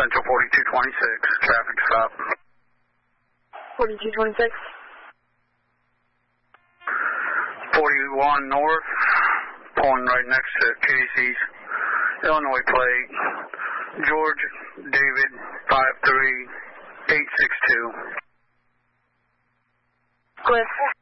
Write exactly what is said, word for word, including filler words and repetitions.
Central forty-two twenty-six, traffic stop. forty-two twenty-six. forty-one North, pulling right next to Casey's. Illinois plate, George David five three eight six two. Cliff.